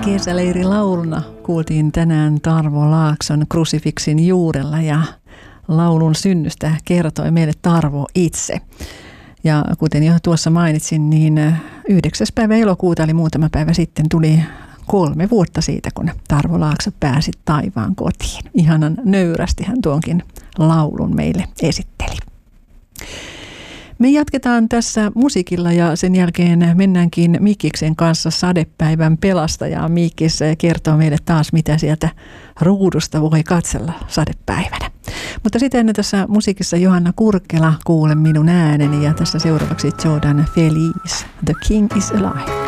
Kesäleirilauluna kuultiin tänään Tarvo Laakson Krusifiksin juurella ja laulun synnystä kertoi meille Tarvo itse. Ja kuten jo tuossa mainitsin, niin 9. päivä elokuuta eli muutama päivä sitten tuli 3 vuotta siitä, kun Tarvo Laakso pääsi taivaan kotiin. Ihanan nöyrästi hän tuonkin laulun meille esitteli. Me jatketaan tässä musiikilla ja sen jälkeen mennäänkin Mikkiksen kanssa sadepäivän pelastajaan. Mikkis kertoo meille taas, mitä sieltä ruudusta voi katsella sadepäivänä. Mutta sitten ennen tässä musiikissa Johanna Kurkkela, Kuule minun ääneni, ja tässä seuraavaksi Jordan Feliz, The King is Alive.